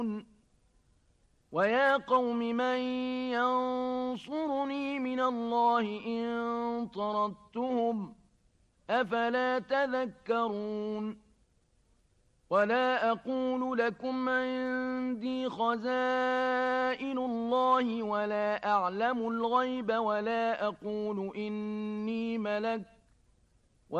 ويا قوم من ينصرني من الله إن طردتهم أفلا تذكرون ولا أقول لكم عندي خزائن الله ولا أعلم الغيب ولا أقول إني ملك